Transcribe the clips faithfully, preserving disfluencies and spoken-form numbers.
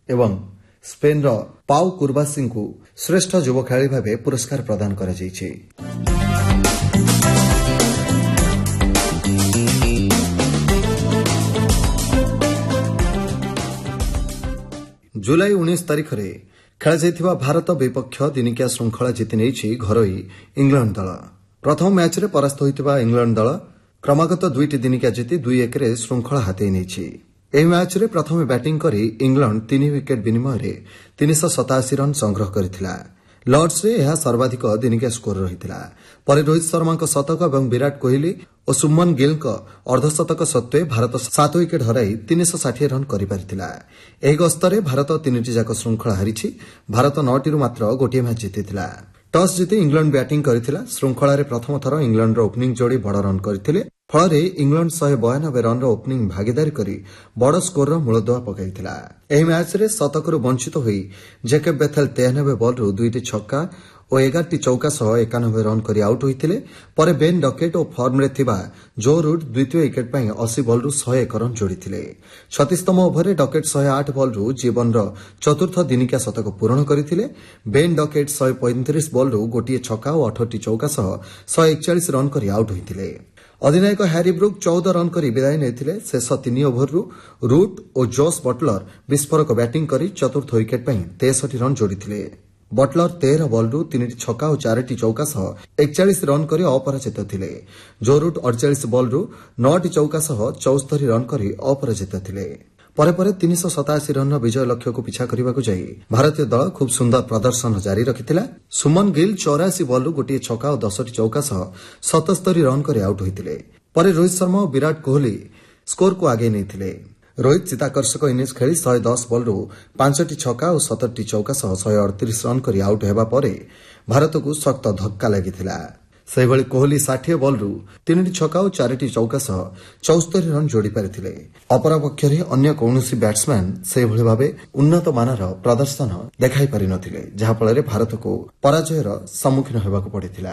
एवं स्पेन पाउ कुर्बासी को श्रेष्ठ युव खेलाड़ी भाव पुरस्कार प्रदान कर जुलाई उन्नीस तारिख में खेल भारत विपक्ष दिनिकिया श्रृंखला जीति नहीं घरोई इंग्लैंड दल प्रथम मैच में परास्त होता इंग्लैंड दल क्रमागत दुईटी दिनिकिया जीति दुई एक श्रृंखला हाथई नहीं। ଏହି ମ୍ୟାଚ୍ରେ ପ୍ରଥମେ ବ୍ୟାଟିଂ କରି ଇଂଲଣ୍ଡ ତିନି ୱିକେଟ୍ ବିନିମୟରେ ତିନିଶହ ସତାଅଶୀ ରନ୍ ସଂଗ୍ରହ କରିଥିଲା। ଲର୍ଡସରେ ଏହା ସର୍ବାଧିକ ଦିନିକିଆ ସ୍କୋର ରହିଥିଲା। ପରେ ରୋହିତ ଶର୍ମାଙ୍କ ଶତକ ଏବଂ ବିରାଟ କୋହଲି ଓ ସୁମନ ଗିଲ୍ଙ୍କ ଅର୍ଦ୍ଧଶତକ ସତ୍ତ୍ୱେ ଭାରତ ସାତ ୱିକେଟ୍ ହରାଇ ତିନିଶହ ଷାଠିଏ ରନ୍ କରିପାରିଥିଲା। ଏହି ଗସ୍ତରେ ଭାରତ ତିନିଟି ଯାକ ଶୃଙ୍ଖଳା ହାରିଛି। ଭାରତ ନଅଟିରୁ ମାତ୍ର ଗୋଟିଏ ମ୍ୟାଚ୍ ଜିତିଥିଲା। ଟସ୍ ଜିତି ଇଂଲଣ୍ଡ ବ୍ୟାଟିଂ କରିଥିଲା। ଶୃଙ୍ଖଳାରେ ପ୍ରଥମ ଥର ଇଂଲଣ୍ଡର ଓପନିଂ ଯୋଡ଼ି ବଡ଼ ରନ୍ କରିଥିଲେ। ଫଳରେ ଇଂଲଣ୍ଡ ଶହେ ବୟାନବେ ରନ୍ର ଓପନିଂ ଭାଗିଦାରୀ କରି ବଡ଼ ସ୍କୋରର ମୂଳଦୁଆ ପକାଇଥିଲା। ଏହି ମ୍ୟାଚ୍ରେ ଶତକରୁ ବଞ୍ଚିତ ହୋଇ ଜେକେବ୍ ବେଥେଲ୍ ତେୟାନବେ ବଲ୍ରୁ ଦୁଇଟି ଛକା ଓ ଏଗାରଟି ଚୌକା ସହ ଏକାନବେ ରନ୍ କରି ଆଉଟ୍ ହୋଇଥିଲେ। ପରେ ବେନ୍ ଡକେଟ୍ ଓ ଫର୍ମରେ ଥିବା ଜୋ ରୁଟ୍ ଦ୍ୱିତୀୟ ୱିକେଟ୍ ପାଇଁ ଅଶୀ ବଲ୍ରୁ ଶହେ ଏକ ରନ୍ ଯୋଡ଼ିଥିଲେ। ଛତିଶତମ ଓଭରରେ ଡକେଟ୍ ଶହେ ଆଠ ବଲ୍ରୁ ଜୀବନର ଚତୁର୍ଥ ଦିନିକିଆ ଶତକ ପୂରଣ କରିଥିଲେ। ବେନ୍ ଡକେଟ୍ ଶହେ ପଇଁତିରିଶ ବଲ୍ରୁ ଗୋଟିଏ ଛକା ଓ ଅଠରଟି ଚୌକା ସହ ଶହେ ଏକଚାଳିଶ ରନ୍ କରି ଆଉଟ୍ ହୋଇଥିଲେ। ଅଧିନାୟକ ହ୍ୟାରି ବ୍ରୁକ୍ ଚଉଦ ରନ୍ କରି ବିଦାୟ ନେଇଥିଲେ। ଶେଷ ତିନି ଓଭରରୁ ରୁଟ୍ ଓ ଜୋସ୍ ବଟଲର ବିସ୍ଫୋରକ ବ୍ୟାଟିଂ କରି ଚତୁର୍ଥ ୱିକେଟ୍ ପାଇଁ ତେଷଠି ରନ୍ ଯୋଡ଼ିଥିଲେ। ବଟଲର ତେର ବଲ୍ରୁ ତିନିଟି ଛକା ଓ ଚାରିଟି ଚୌକା ସହ ଏକଚାଳିଶ ରନ୍ କରି ଅପରାଜିତ ଥିଲେ। ଜୋ ରୁଟ୍ ଅଡ଼ଚାଳିଶ ବଲ୍ରୁ ନଅଟି ଚୌକା ସହ ଚଉସ୍ତରୀ ରନ୍ କରି ଅପରାଜିତ ଥିଲେ। ପରେ ପରେ ତିନିଶହ ସତାଅଶୀ ରନ୍ର ବିଜୟ ଲକ୍ଷ୍ୟକୁ ପିଛା କରିବାକୁ ଯାଇ ଭାରତୀୟ ଦଳ ଖୁବ୍ ସୁନ୍ଦର ପ୍ରଦର୍ଶନ ଜାରି ରଖିଥିଲା। ସୁମନ ଗିଲ୍ ଚଉରାଶୀ ବଲ୍ରୁ ଗୋଟିଏ ଛକା ଓ ଦଶଟି ଚୌକା ସହ ସତସ୍ତରୀ ରନ୍ କରି ଆଉଟ୍ ହୋଇଥିଲେ। ପରେ ରୋହିତ ଶର୍ମା ଓ ବିରାଟ କୋହଲି ସ୍କୋରକୁ ଆଗେଇ ନେଇଥିଲେ। ରୋହିତ ଚିତ୍ତାକର୍ଷକ ଇନିଂସ ଖେଳି ଶହେ ଦଶ ବଲ୍ରୁ ପାଞ୍ଚଟି ଛକା ଓ ସତରଟି ଚୌକା ସହ ଶହେ ଅଡ଼ତିରିଶ ରନ୍ କରି ଆଉଟ୍ ହେବା ପରେ ଭାରତକୁ ଶକ୍ତ ଧକ୍କା ଲାଗିଥିଲା। ସେହିଭଳି କୋହଲି ଷାଠିଏ ବଲ୍ରୁ ତିନିଟି ଛକା ଓ ଚାରିଟି ଚୌକା ସହ ଚଉସ୍ତରୀ ରନ୍ ଯୋଡ଼ି ପାରିଥିଲେ। ଅପରପକ୍ଷରେ ଅନ୍ୟ କୌଣସି ବ୍ୟାଟ୍ସମ୍ୟାନ୍ ସେହିଭଳି ଭାବେ ଉନ୍ନତ ମାନର ପ୍ରଦର୍ଶନ ଦେଖାଇ ପାରିନଥିଲେ, ଯାହାଫଳରେ ଭାରତକୁ ପରାଜୟର ସମ୍ମୁଖୀନ ହେବାକୁ ପଡ଼ିଥିଲା।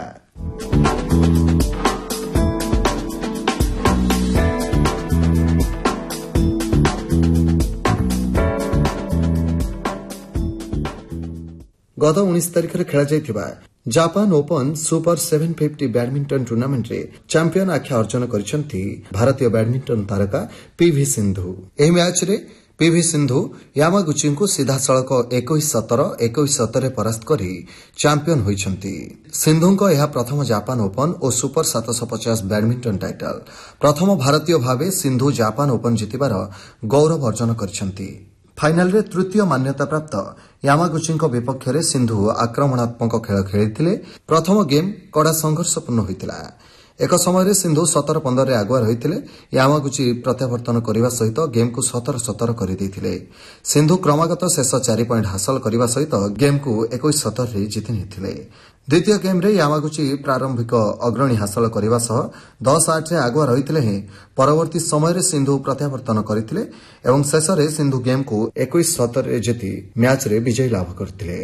ଗତ ଉଣେଇଶ ତାରିଖରେ ଖେଳାଯାଇଥିବା Japan open super seven fifty badminton ଟୁର୍ଣ୍ଣାମେଣ୍ଟରେ ଚାମ୍ପିୟନ ଆଖ୍ୟା ଅର୍ଜନ କରିଛନ୍ତି ଭାରତୀୟ ବ୍ୟାଡମିଣ୍ଟନ ତାରକା ପିଭି ସିନ୍ଧୁ। ଏହି ମ୍ୟାଚ୍ରେ ପିଭି ସିନ୍ଧୁ ୟାମାଗୁଚିଙ୍କୁ ସିଧାସଳଖ ଏକୋଇଶ ସତର ଏକୋଇଶ ସତରରେ ପରାସ୍ତ କରି ଚାମ୍ପିୟନ ହୋଇଛନ୍ତି। ସିନ୍ଧୁଙ୍କ ଏହା ପ୍ରଥମ ଜାପାନ ଓପନ୍ ଓ ସୁପର ସାତଶହ ପଚାଶ ବ୍ୟାଡମିଣ୍ଟନ ଟାଇଟଲ। ପ୍ରଥମ ଭାରତୀୟ ଭାବେ ସିନ୍ଧୁ ଜାପାନ ଓପନ୍ ଜିତିବାର ଗୌରବ ଅର୍ଜନ କରିଛନ୍ତି। ଫାଇନାଲରେ ତୃତୀୟ ମାନ୍ୟତାପ୍ରାପ୍ତ ୟାମାଗୁଚିଙ୍କ ବିପକ୍ଷରେ ସିନ୍ଧୁ ଆକ୍ରମଣାତ୍ମକ ଖେଳ ଖେଳିଥିଲେ। ପ୍ରଥମ ଗେମ୍ କଡ଼ା ସଂଘର୍ଷପୂର୍ଣ୍ଣ ହୋଇଥିଲା। ଏକ ସମୟରେ ସିନ୍ଧୁ ସତର ପନ୍ଦରରେ ଆଗୁଆ ରହିଥିଲେ। ୟାମାଗୁଚି ପ୍ରତ୍ୟାବର୍ତ୍ତନ କରିବା ସହିତ ଗେମ୍କୁ ସତର ସତର କରିଦେଇଥିଲେ। ସିନ୍ଧୁ କ୍ରମାଗତ ଶେଷ ଚାରି ପଏଣ୍ଟ ହାସଲ କରିବା ସହିତ ଗେମ୍କୁ ଏକୋଇଶ ସତରରେ ଜିତି ନେଇଥିଲେ। ଦ୍ୱିତୀୟ ଗେମ୍ରେ ୟାମାଗୁଚି ପ୍ରାରମ୍ଭିକ ଅଗ୍ରଣୀ ହାସଲ କରିବା ସହ ଦଶ ଆଠରେ ଆଗୁଆ ରହିଥିଲେ ହେଁ ପରବର୍ତ୍ତୀ ସମୟରେ ସିନ୍ଧୁ ପ୍ରତ୍ୟାବର୍ତ୍ତନ କରିଥିଲେ ଏବଂ ଶେଷରେ ସିନ୍ଧୁ ଗେମ୍କୁ ଏକୋଇଶ ସତରରେ ଜିତି ମ୍ୟାଚ୍ରେ ବିଜୟ ଲାଭ କରିଥିଲେ।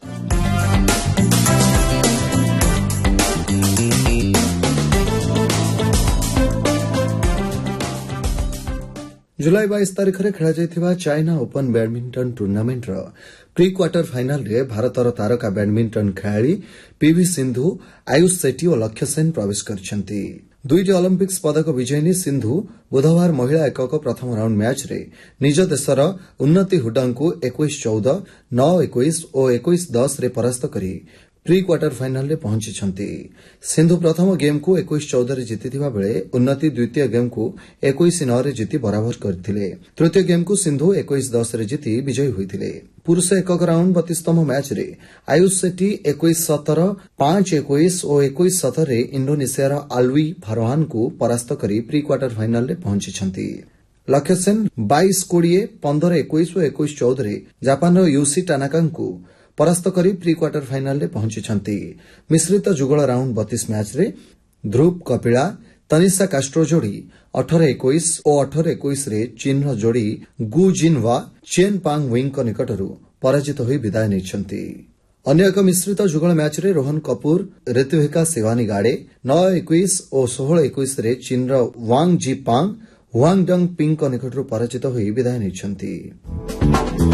जुलाई बाईस तारिखରେ ଖେଳାଯାଇଥିବା ଚାଇନା ଓପନ୍ ବ୍ୟାଡମିଣ୍ଟନ ଟୁର୍ଣ୍ଣାମେଣ୍ଟର ପ୍ରି କ୍ୱାର୍ଟର ଫାଇନାଲରେ ଭାରତର ତାରକା ବ୍ୟାଡମିଣ୍ଟନ ଖେଳାଳି ପିଭି ସିନ୍ଧୁ, ଆୟୁଷ ସେଟ୍ଟି ଓ ଲକ୍ଷ୍ୟ ସେନ୍ ପ୍ରବେଶ କରିଛନ୍ତି। ଦୁଇଟି ଅଲିମ୍ପିକ୍ସ ପଦକ ବିଜୟିନୀ ସିନ୍ଧୁ ବୁଧବାର ମହିଳା ଏକକ ପ୍ରଥମ ରାଉଣ୍ଡ ମ୍ୟାଚ୍ରେ ନିଜ ଦେଶର ଉନ୍ନତି ହୁଡାଙ୍କୁ ଏକୋଇଶ ଚଉଦ, ନଅ ଏକୋଇଶ ଓ ଏକୋଇଶ ଦଶରେ ପରାସ୍ତ କରି ପ୍ରି କ୍ୱାର୍ଟର ଫାଇନାଲରେ ପହଞ୍ଚିଛନ୍ତି। ସିନ୍ଧୁ ପ୍ରଥମ ଗେମ୍କୁ ଏକୋଇଶ ଚଉଦରେ ଜିତିଥିବା ବେଳେ ଉନ୍ନତି ଦ୍ୱିତୀୟ ଗେମ୍କୁ ଏକୋଇଶ ନଅରେ ଜିତି ବରାବର କରିଥିଲେ। ତୃତୀୟ ଗେମ୍କୁ ସିନ୍ଧୁ ଏକୋଇଶ ଦଶରେ ଜିତି ବିଜୟୀ ହୋଇଥିଲେ। ପୁରୁଷ ଏକକ ରାଉଣ୍ଡ ବତିଶତମ ମ୍ୟାଚ୍ରେ ଆୟୁଷ ସେଟ୍ଟି ଏକୋଇଶ ସତର, ପାଞ୍ଚ ଏକୋଇଶ ଓ ଏକୋଇଶ ସତରରେ ଇଣ୍ଡୋନେସିଆର ଆଲ୍ୱି ଫରହାନଙ୍କୁ ପରାସ୍ତ କରି ପ୍ରି କ୍ୱାର୍ଟର ଫାଇନାଲରେ ପହଞ୍ଚିଛନ୍ତି। ଲକ୍ଷ୍ୟ ସେନ୍ ବାଇଶ କୋଡ଼ିଏ, ପନ୍ଦର ଏକୋଇଶ ଓ ଏକୋଇଶ ଚଉଦରେ ଜାପାନର ୟୁସି ଟାନାକାଙ୍କୁ ପରାସ୍ତ କରି ପ୍ରି କ୍ୱାର୍ଟର ଫାଇନାଲରେ ପହଞ୍ଚିଛନ୍ତି। ମିଶ୍ରିତ ଯୁଗଳ ରାଉଣ୍ଡ ବତିଶ ମ୍ୟାଚ୍ରେ ଧ୍ରୁବ କପିଳା, ତନିଷା କାଷ୍ଟ୍ରୋ ଯୋଡ଼ି ଅଠର ଏକୋଇଶ ଓ ଅଠର ଏକୋଇଶରେ ଚୀନର ଯୋଡ଼ି ଗୁ ଜିନ୍ ୱା ଚେନ୍ ପାଙ୍ଗ୍ ୱିଙ୍କ ନିକଟରୁ ପରାଜିତ ହୋଇ ବିଦାୟ ନେଇଛନ୍ତି। ଅନ୍ୟ ଏକ ମିଶ୍ରିତ ଯୁଗଳ ମ୍ୟାଚ୍ରେ ରୋହନ କପୁର, ରିତୁଭିକା ଶିବାନୀ ଗାଡେ ନଅ ଏକୋଇଶ ଓ ଷୋହଳ ଏକୋଇଶରେ ଚୀନର ୱାଙ୍ଗ ଜି ପାଙ୍ଗ୍ ହୁଆଙ୍ଗଡଙ୍ଗ ପିଙ୍ଗଙ୍କ ନିକଟରୁ ପରାଜିତ ହୋଇ ବିଦାୟ ନେଇଛନ୍ତି।